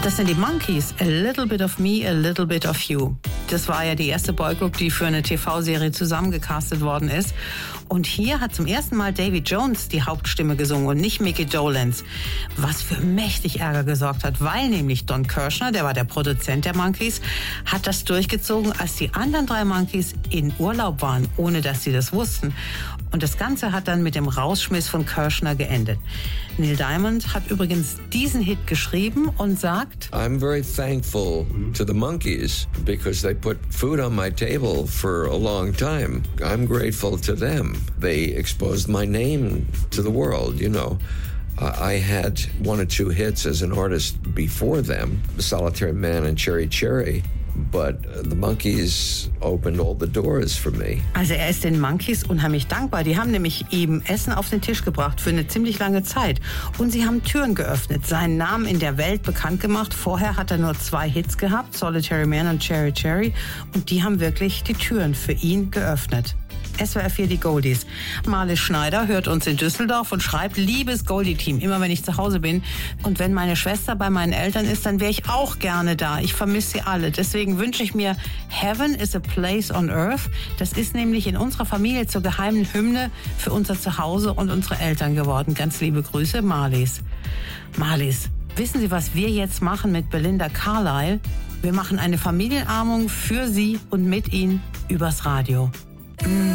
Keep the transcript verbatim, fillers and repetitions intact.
Das sind die Monkees, A Little Bit of Me, A Little Bit of You. Das war ja die erste Boygroup, die für eine T V-Serie zusammengecastet worden ist. Und hier hat zum ersten Mal Davy Jones die Hauptstimme gesungen und nicht Mickey Dolenz. Was für mächtig Ärger gesorgt hat, weil nämlich Don Kirshner, der war der Produzent der Monkees, hat das durchgezogen, als die anderen drei Monkees in Urlaub waren, ohne dass sie das wussten. Und das Ganze hat dann mit dem Rausschmiss von Kirshner geendet. Neil Diamond hat übrigens diesen Hit geschrieben und sagt: I'm very thankful to the Monkees because they put food on my table for a long time. I'm grateful to them. They exposed my name to the world, you know. I had one or two hits as an artist before them, Solitary Man and Cherry Cherry. But the Monkees opened all the doors for me. Also er ist den Monkees unheimlich dankbar. Die haben nämlich eben Essen auf den Tisch gebracht für eine ziemlich lange Zeit. Und sie haben Türen geöffnet, seinen Namen in der Welt bekannt gemacht. Vorher hat er nur zwei Hits gehabt, Solitary Man und Cherry Cherry. Und die haben wirklich die Türen für ihn geöffnet. S W R vier, die Goldies. Marlies Schneider hört uns in Düsseldorf und schreibt: Liebes Goldie-Team, immer wenn ich zu Hause bin und wenn meine Schwester bei meinen Eltern ist, dann wäre ich auch gerne da. Ich vermisse sie alle. Deswegen wünsche ich mir Heaven is a Place on Earth. Das ist nämlich in unserer Familie zur geheimen Hymne für unser Zuhause und unsere Eltern geworden. Ganz liebe Grüße, Marlies. Marlies, wissen Sie, was wir jetzt machen mit Belinda Carlisle? Wir machen eine Familienarmung für Sie und mit Ihnen übers Radio.